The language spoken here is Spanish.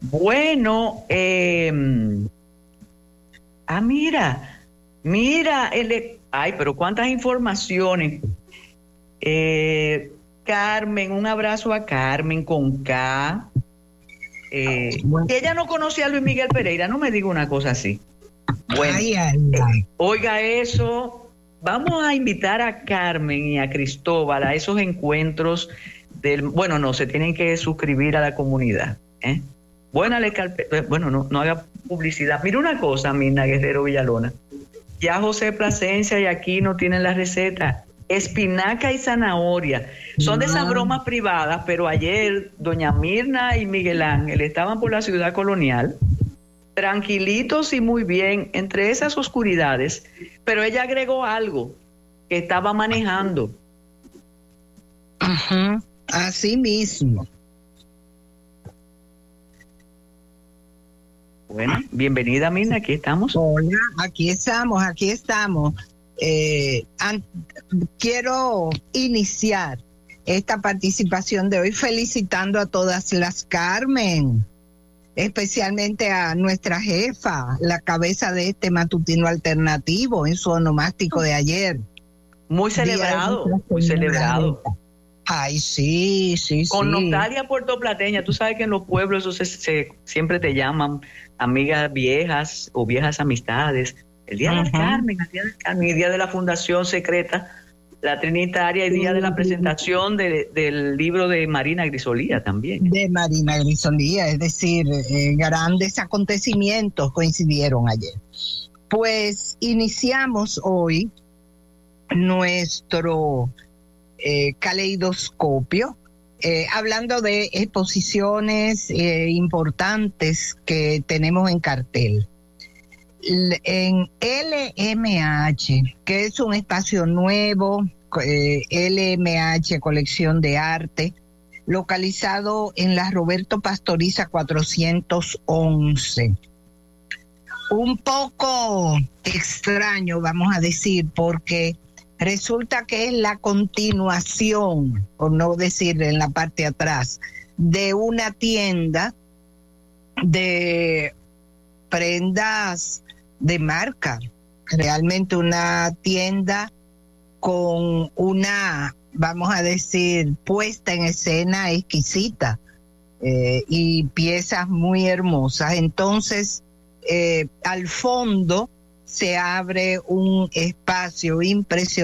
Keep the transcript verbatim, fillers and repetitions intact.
Bueno, eh, ah, mira, mira, el, ay, pero cuántas informaciones. Eh, Carmen, un abrazo a Carmen con K. Eh, Bueno. que ella no conocía a Luis Miguel Pereira, no me diga una cosa así. Bueno, Ay, ay, ay. eh, oiga eso, vamos a invitar a Carmen y a Cristóbal a esos encuentros del, bueno, no, se tienen que suscribir a la comunidad, ¿eh? Bueno, le calpe- bueno, no, no haga publicidad. Mira una cosa, Mirna Guerrero Villalona. Ya José Plasencia y Aquino tienen la receta. Espinaca y zanahoria. Son de esas bromas privadas, pero ayer doña Mirna y Miguel Ángel estaban por la ciudad colonial, tranquilitos y muy bien, entre esas oscuridades, pero ella agregó algo que estaba manejando. Ajá, así mismo. Bueno, bienvenida, Mirna, aquí estamos. Hola, aquí estamos, aquí estamos. Eh, an- quiero iniciar esta participación de hoy felicitando a todas las Carmen, especialmente a nuestra jefa, la cabeza de este matutino alternativo en su onomástico de ayer. Muy celebrado, muy celebrado. Ay, sí, sí, Con sí. nostalgia puertoplateña. Tú sabes que en los pueblos eso se, se, siempre te llaman amigas viejas o viejas amistades. El Día de las Carmen, el Día de las Carmen, el Día de la Fundación Secreta, la Trinitaria, el Día de la presentación de, del libro de Marina Grisolía también. De Marina Grisolía, es decir, eh, grandes acontecimientos coincidieron ayer. Pues iniciamos hoy nuestro eh, caleidoscopio, eh, hablando de exposiciones eh, importantes que tenemos en cartel. En L M H, que es un espacio nuevo, eh, L M H Colección de Arte, localizado en la Roberto Pastoriza cuatrocientos once. Un poco extraño, vamos a decir, porque resulta que es la continuación, por no decir en la parte de atrás, de una tienda de prendas de marca, realmente una tienda con una, vamos a decir, puesta en escena exquisita eh, y piezas muy hermosas. Entonces, eh, al fondo se abre un espacio impresionante